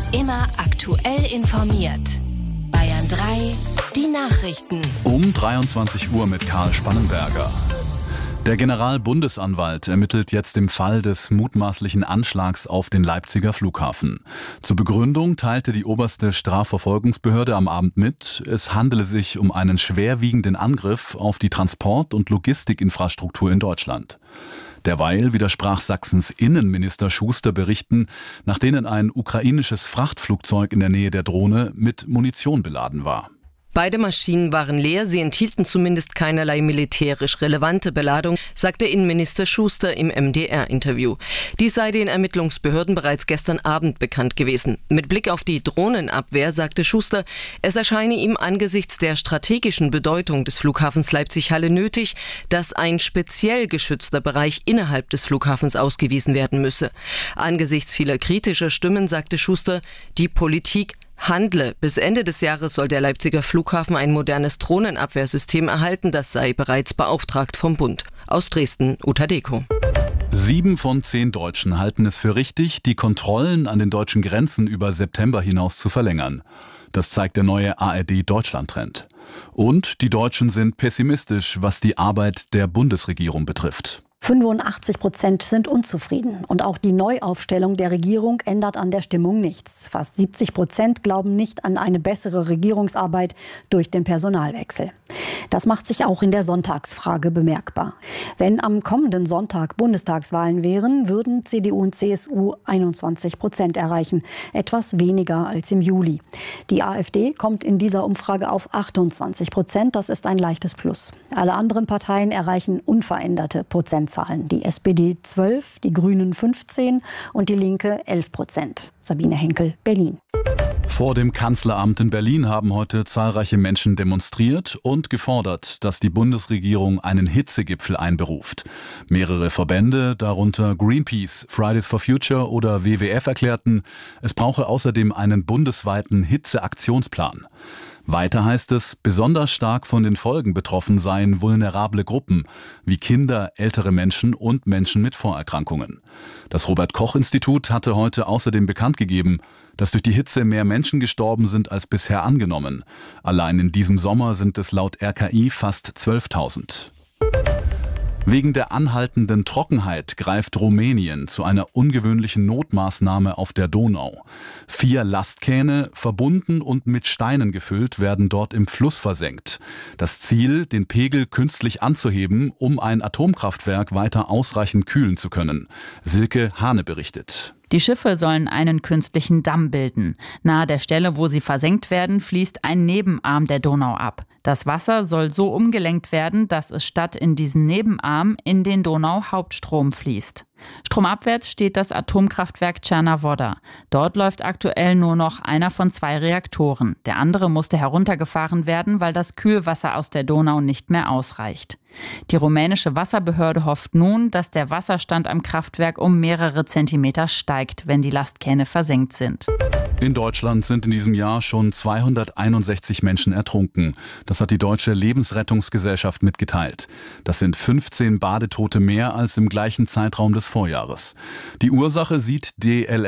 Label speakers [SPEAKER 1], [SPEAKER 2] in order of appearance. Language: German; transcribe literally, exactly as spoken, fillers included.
[SPEAKER 1] Immer aktuell informiert. Bayern drei, die Nachrichten.
[SPEAKER 2] Um dreiundzwanzig Uhr mit Karl Spannenberger. Der Generalbundesanwalt ermittelt jetzt im Fall des mutmaßlichen Anschlags auf den Leipziger Flughafen. Zur Begründung teilte die oberste Strafverfolgungsbehörde am Abend mit, es handele sich um einen schwerwiegenden Angriff auf die Transport- und Logistikinfrastruktur in Deutschland. Derweil widersprach Sachsens Innenminister Schuster Berichten, nach denen ein ukrainisches Frachtflugzeug in der Nähe der Drohne mit Munition beladen war.
[SPEAKER 3] Beide Maschinen waren leer, sie enthielten zumindest keinerlei militärisch relevante Beladung, sagte Innenminister Schuster im M D R-Interview. Dies sei den Ermittlungsbehörden bereits gestern Abend bekannt gewesen. Mit Blick auf die Drohnenabwehr sagte Schuster, es erscheine ihm angesichts der strategischen Bedeutung des Flughafens Leipzig-Halle nötig, dass ein speziell geschützter Bereich innerhalb des Flughafens ausgewiesen werden müsse. Angesichts vieler kritischer Stimmen sagte Schuster, die Politik handle. Bis Ende des Jahres soll der Leipziger Flughafen ein modernes Drohnenabwehrsystem erhalten. Das sei bereits beauftragt vom Bund. Aus Dresden, Uta Deko.
[SPEAKER 2] Sieben von zehn Deutschen halten es für richtig, die Kontrollen an den deutschen Grenzen über September hinaus zu verlängern. Das zeigt der neue A R D-Deutschland-Trend. Und die Deutschen sind pessimistisch, was die Arbeit der Bundesregierung betrifft.
[SPEAKER 4] fünfundachtzig Prozent sind unzufrieden. Und auch die Neuaufstellung der Regierung ändert an der Stimmung nichts. Fast siebzig Prozent glauben nicht an eine bessere Regierungsarbeit durch den Personalwechsel. Das macht sich auch in der Sonntagsfrage bemerkbar. Wenn am kommenden Sonntag Bundestagswahlen wären, würden C D U und C S U einundzwanzig Prozent erreichen. Etwas weniger als im Juli. Die AfD kommt in dieser Umfrage auf achtundzwanzig Prozent. Das ist ein leichtes Plus. Alle anderen Parteien erreichen unveränderte Prozentzahlen. Die S P D zwölf, die Grünen fünfzehn und die Linke elf Prozent. Sabine Henkel, Berlin.
[SPEAKER 2] Vor dem Kanzleramt in Berlin haben heute zahlreiche Menschen demonstriert und gefordert, dass die Bundesregierung einen Hitzegipfel einberuft. Mehrere Verbände, darunter Greenpeace, Fridays for Future oder W W F, erklärten, es brauche außerdem einen bundesweiten Hitzeaktionsplan. Weiter heißt es, besonders stark von den Folgen betroffen seien vulnerable Gruppen wie Kinder, ältere Menschen und Menschen mit Vorerkrankungen. Das Robert-Koch-Institut hatte heute außerdem bekannt gegeben, dass durch die Hitze mehr Menschen gestorben sind als bisher angenommen. Allein in diesem Sommer sind es laut R K I fast zwölftausend. Wegen der anhaltenden Trockenheit greift Rumänien zu einer ungewöhnlichen Notmaßnahme auf der Donau. Vier Lastkähne, verbunden und mit Steinen gefüllt, werden dort im Fluss versenkt. Das Ziel, den Pegel künstlich anzuheben, um ein Atomkraftwerk weiter ausreichend kühlen zu können. Silke Hane berichtet.
[SPEAKER 5] Die Schiffe sollen einen künstlichen Damm bilden. Nahe der Stelle, wo sie versenkt werden, fließt ein Nebenarm der Donau ab. Das Wasser soll so umgelenkt werden, dass es statt in diesen Nebenarm in den Donau-Hauptstrom fließt. Stromabwärts steht das Atomkraftwerk Černá-Voda. Dort läuft aktuell nur noch einer von zwei Reaktoren. Der andere musste heruntergefahren werden, weil das Kühlwasser aus der Donau nicht mehr ausreicht. Die rumänische Wasserbehörde hofft nun, dass der Wasserstand am Kraftwerk um mehrere Zentimeter steigt, wenn die Lastkähne versenkt sind.
[SPEAKER 2] In Deutschland sind in diesem Jahr schon zweihunderteinundsechzig Menschen ertrunken. Das hat die Deutsche Lebensrettungsgesellschaft mitgeteilt. Das sind fünfzehn Badetote mehr als im gleichen Zeitraum des Vorjahres. Die Ursache sieht D L